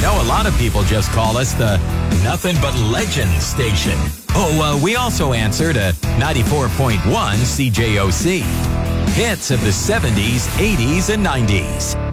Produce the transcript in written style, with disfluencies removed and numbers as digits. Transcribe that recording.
know a lot of people just call us the Nothing But Legends station. Oh, we also answer to 94.1 CJOC. Hits of the 70s, 80s, and 90s.